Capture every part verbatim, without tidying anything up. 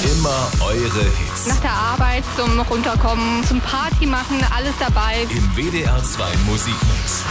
Immer eure Hits. Nach der Arbeit zum Runterkommen, zum Party machen, alles dabei. Im W D R zwei Musikmix.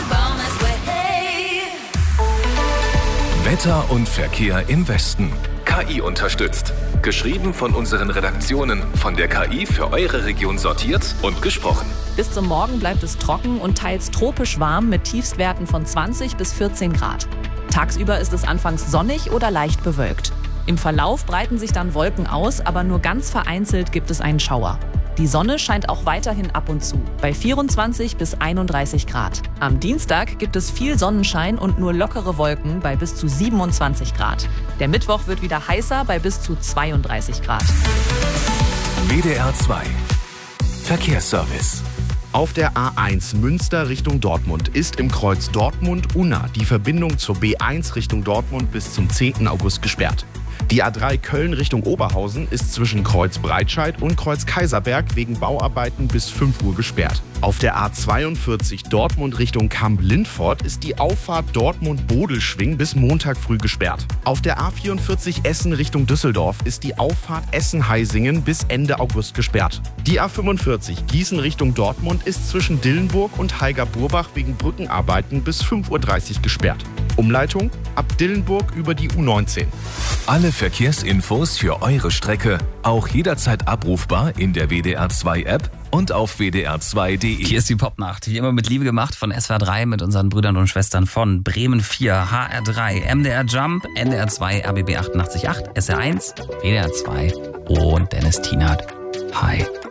Wetter und Verkehr im Westen. K I unterstützt. Geschrieben von unseren Redaktionen, von der K I für eure Region sortiert und gesprochen. Bis zum Morgen bleibt es trocken und teils tropisch warm mit Tiefstwerten von zwanzig bis vierzehn Grad. Tagsüber ist es anfangs sonnig oder leicht bewölkt. Im Verlauf breiten sich dann Wolken aus, aber nur ganz vereinzelt gibt es einen Schauer. Die Sonne scheint auch weiterhin ab und zu, bei vierundzwanzig bis einunddreißig Grad. Am Dienstag gibt es viel Sonnenschein und nur lockere Wolken bei bis zu siebenundzwanzig Grad. Der Mittwoch wird wieder heißer bei bis zu zweiunddreißig Grad. W D R zwei Verkehrsservice. Auf der A eins Münster Richtung Dortmund ist im Kreuz Dortmund-Unna die Verbindung zur B eins Richtung Dortmund bis zum zehnten August gesperrt. Die A drei Köln Richtung Oberhausen ist zwischen Kreuz Breitscheid und Kreuz Kaiserberg wegen Bauarbeiten bis fünf Uhr gesperrt. Auf der A zweiundvierzig Dortmund Richtung Kamp-Lindfort ist die Auffahrt Dortmund-Bodelschwing bis Montag früh gesperrt. Auf der A vierundvierzig Essen Richtung Düsseldorf ist die Auffahrt Essen-Heisingen bis Ende August gesperrt. Die A fünfundvierzig Gießen Richtung Dortmund ist zwischen Dillenburg und Heiger-Burbach wegen Brückenarbeiten bis fünf Uhr dreißig gesperrt. Umleitung ab Dillenburg über die U neunzehn. Alle Verkehrsinfos für eure Strecke auch jederzeit abrufbar in der W D R zwei App und auf w d r zwei punkt d e. Hier ist die Popnacht, wie immer mit Liebe gemacht von S W R drei mit unseren Brüdern und Schwestern von Bremen vier, H R drei, M D R Jump, N D R zwei, R B B achtundachtzig Komma acht, S R eins, W D R zwei und Dennis Tienert. Hi.